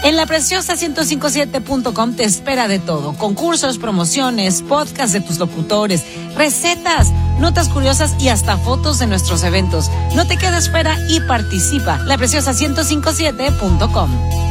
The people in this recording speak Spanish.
En lapreciosa1057.com te espera de todo. Concursos, promociones, podcasts de tus locutores, recetas, notas curiosas y hasta fotos de nuestros eventos. No te quedes fuera y participa. lapreciosa1057.com.